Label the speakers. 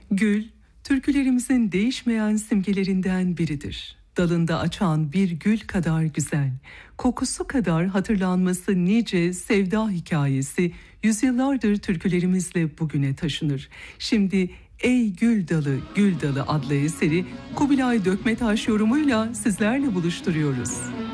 Speaker 1: Gül, türkülerimizin değişmeyen simgelerinden biridir. Dalında açan bir gül kadar güzel, kokusu kadar hatırlanması nice sevda hikayesi yüzyıllardır türkülerimizle bugüne taşınır. Şimdi Ey Gül Dalı, Gül Dalı adlı eseri Kubilay Dökmetaş yorumuyla sizlerle buluşturuyoruz.